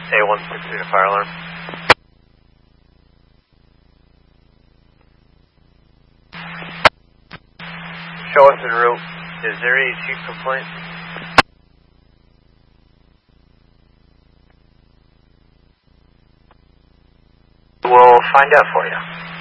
A160 to fire alarm. Show us en route. Is there a chief complaint? We'll find out for you.